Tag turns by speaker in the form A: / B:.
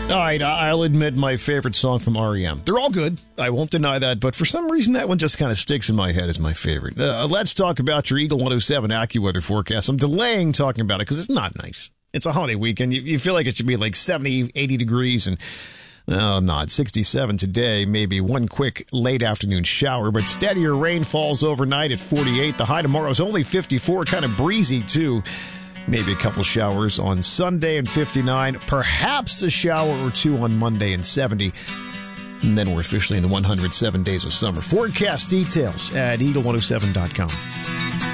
A: All right, I'll admit my favorite song from REM. They're all good. I won't deny that. But for some reason, that one just kind of sticks in my head as my favorite. Let's talk about your Eagle 107 AccuWeather forecast. I'm delaying talking about it because it's not nice. It's a holiday weekend. You feel like it should be like 70, 80 degrees. And no, not 67 today. Maybe one quick late afternoon shower. But steadier rain falls overnight at 48. The high tomorrow is only 54. Kind of breezy, too. Maybe a couple showers on Sunday and 59. Perhaps a shower or two on Monday and 70. And then we're officially in the 107 days of summer. Forecast details at eagle107.com.